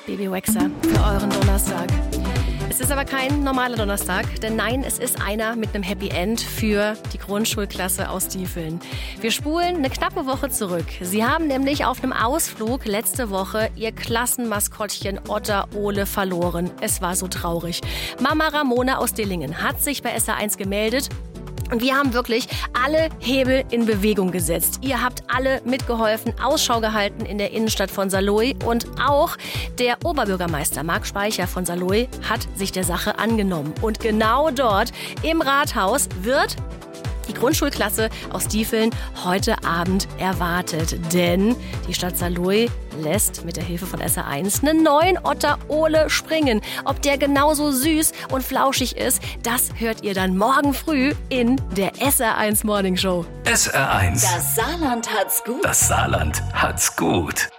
Baby Waxer, für euren Donnerstag. Es ist aber kein normaler Donnerstag, denn nein, es ist einer mit einem Happy End für die Grundschulklasse aus Diefeln. Wir spulen eine knappe Woche zurück. Sie haben nämlich auf einem Ausflug letzte Woche ihr Klassenmaskottchen Otter Ole verloren. Es war so traurig. Mama Ramona aus Dillingen hat sich bei SA1 gemeldet. Und wir haben wirklich alle Hebel in Bewegung gesetzt. Ihr habt alle mitgeholfen, Ausschau gehalten in der Innenstadt von Saarlouis. Und auch der Oberbürgermeister Marc Speicher von Saarlouis hat sich der Sache angenommen. Und genau dort im Rathaus wird die Grundschulklasse aus Diefeln heute Abend erwartet. Denn die Stadt Saarlouis lässt mit der Hilfe von SA1 einen neuen Otter Ole springen. Ob der genauso süß und flauschig ist, das hört ihr dann morgen früh in der SR1 Morning Show. SR1. Das Saarland hat's gut. Das Saarland hat's gut.